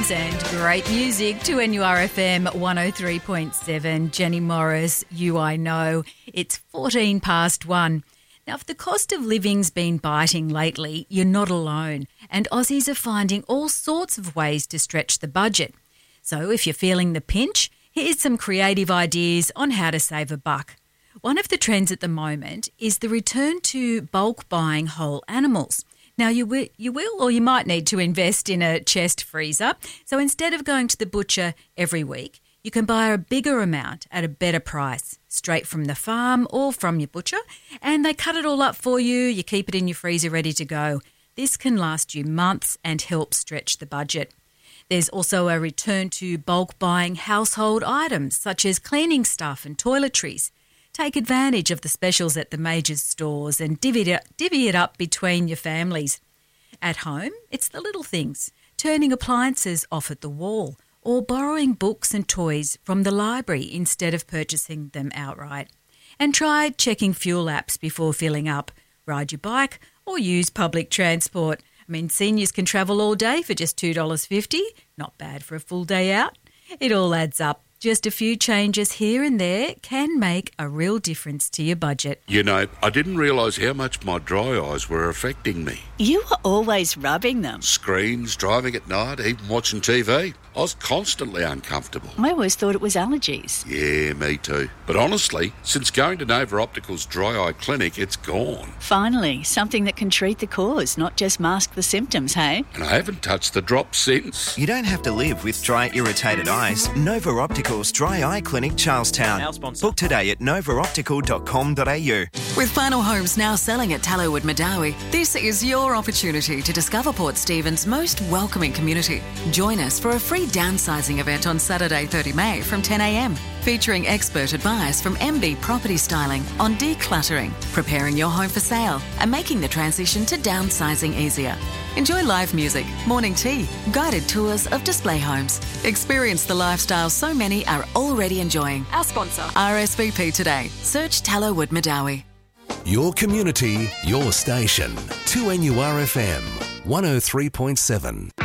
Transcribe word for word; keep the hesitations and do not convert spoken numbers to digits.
times and great music to N U R F M one oh three point seven. Jenny Morris, You I Know. It's fourteen past one. Now, if the cost of living's been biting lately, you're not alone, and Aussies are finding all sorts of ways to stretch the budget. So if you're feeling the pinch, here's some creative ideas on how to save a buck. One of the trends at the moment is the return to bulk buying whole animals. Now, you will, you will or you might need to invest in a chest freezer. So instead of going to the butcher every week, you can buy a bigger amount at a better price, straight from the farm or from your butcher, and they cut it all up for you. You keep it in your freezer ready to go. This can last you months and help stretch the budget. There's also a return to bulk buying household items such as cleaning stuff and toiletries. Take advantage of the specials at the major stores and divvy it, divvy it up between your families. At home, it's the little things, turning appliances off at the wall or borrowing books and toys from the library instead of purchasing them outright. And try checking fuel apps before filling up. Ride your bike or use public transport. I mean, seniors can travel all day for just two dollars fifty. Not bad for a full day out. It all adds up. Just a few changes here and there can make a real difference to your budget. You know, I didn't realise how much my dry eyes were affecting me. You were always rubbing them. Screens, driving at night, even watching T V. I was constantly uncomfortable. I always thought it was allergies. Yeah, me too. But honestly, since going to Nova Optical's dry eye clinic, it's gone. Finally, something that can treat the cause, not just mask the symptoms, hey? And I haven't touched the drops since. You don't have to live with dry, irritated eyes. Nova Optical's Dry Eye Clinic, Charlestown. Our sponsor. Book today at nova optical dot com dot a u. With final homes now selling at Tallowood Madawi, this is your opportunity to discover Port Stephens' most welcoming community. Join us for a free downsizing event on Saturday, thirtieth of May from ten a m, featuring expert advice from M B Property Styling on decluttering, preparing your home for sale, and making the transition to downsizing easier. Enjoy live music, morning tea, guided tours of display homes. Experience the lifestyle so many are already enjoying. Our sponsor. R S V P today. Search Tallowood Madawi. Your community, your station. two N U R F M, one oh three point seven.